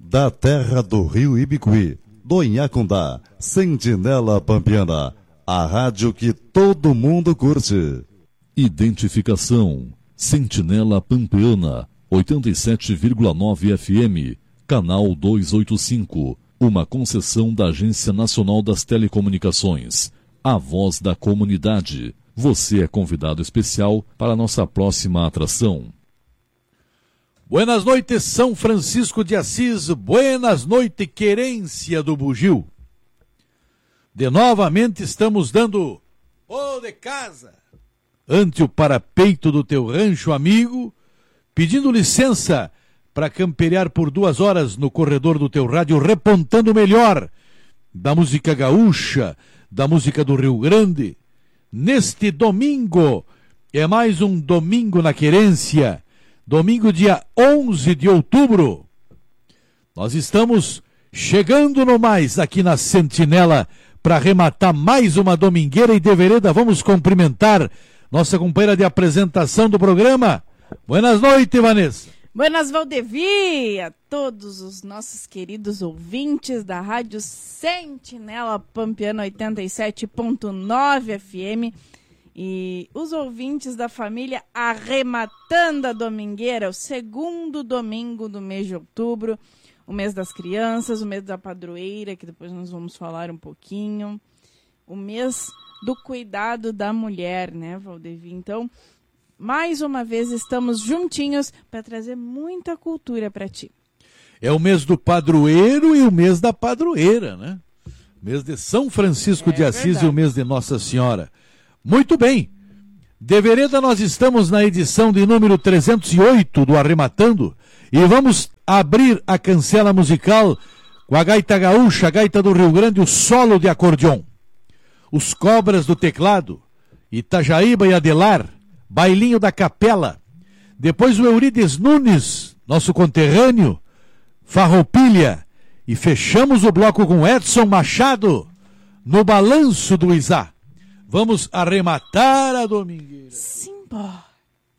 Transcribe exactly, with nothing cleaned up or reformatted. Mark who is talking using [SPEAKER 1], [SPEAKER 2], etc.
[SPEAKER 1] da terra do Rio Ibicuí, do Inhacundá, Sentinela Pampiana, a rádio que todo mundo curte.
[SPEAKER 2] Identificação: Sentinela Pampiana, oitenta e sete vírgula nove F M, canal duzentos e oitenta e cinco, uma concessão da Agência Nacional das Telecomunicações, a voz da comunidade. Você é convidado especial para a nossa próxima atração.
[SPEAKER 3] Buenas noites, São Francisco de Assis. Buenas noites, querência do Bugio. De novamente estamos dando ô de casa ante o parapeito do teu rancho amigo, pedindo licença para camperear por duas horas no corredor do teu rádio, repontando o melhor da música gaúcha, da música do Rio Grande. Neste domingo, é mais um domingo na querência, domingo dia onze de outubro. Nós estamos chegando no mais aqui na Sentinela para arrematar mais uma domingueira e de vereda. Vamos cumprimentar nossa companheira de apresentação do programa. Buenas noites, Vanessa.
[SPEAKER 4] Buenas, Valdevi, a todos os nossos queridos ouvintes da Rádio Sentinela Pampiana oitenta e sete ponto nove F M e os ouvintes da família arrematando a domingueira, o segundo domingo do mês de outubro, o mês das crianças, o mês da padroeira, que depois nós vamos falar um pouquinho, o mês do cuidado da mulher, né, Valdevi? Então, mais uma vez estamos juntinhos para trazer muita cultura para ti.
[SPEAKER 3] É o mês do padroeiro e o mês da padroeira, né? Mês de São Francisco é de Assis verdade. E o mês de Nossa Senhora. Muito bem. De vereda nós estamos na edição de número trezentos e oito do Arrematando e vamos abrir a cancela musical com a gaita gaúcha, a gaita do Rio Grande, o solo de acordeon. Os Cobras do teclado, Itajaíba e Adelar, Bailinho da Capela, depois o Eurides Nunes, nosso conterrâneo, Farroupilha, e fechamos o bloco com Edson Machado, no Balanço do Izá. Vamos arrematar a domingueira.
[SPEAKER 4] Simba.